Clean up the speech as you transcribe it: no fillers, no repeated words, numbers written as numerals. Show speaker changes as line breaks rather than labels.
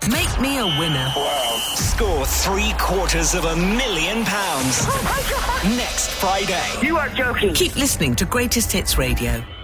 Make me a winner.
Wow. Score £750,000 next Friday.
You are joking.
Keep listening to Greatest Hits Radio.